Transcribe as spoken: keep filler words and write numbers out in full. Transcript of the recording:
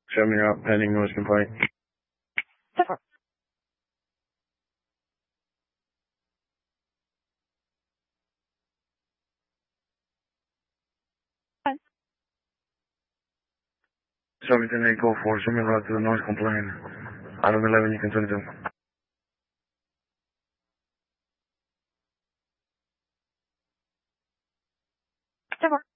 Show me your pending noise complaint. Seventeen eight go four. Show me right to the noise complaint. Item eleven, you can send it to. Four.